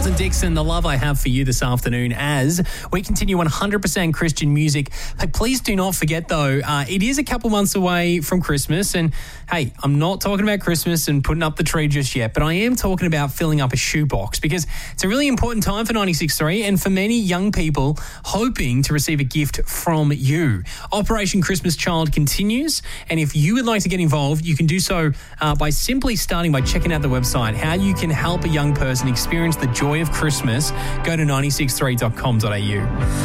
Colton Dixon, The Love I Have for You this afternoon as we continue 100% Christian music. Hey, please do not forget though, it is a couple months away from Christmas, and hey, I'm not talking about Christmas and putting up the tree just yet, but I am talking about filling up a shoebox because it's a really important time for 96.3 and for many young people hoping to receive a gift from you. Operation Christmas Child continues, and if you would like to get involved, you can do so by simply starting by checking out the website, how you can help a young person experience the joy of Christmas. Go to 963.com.au.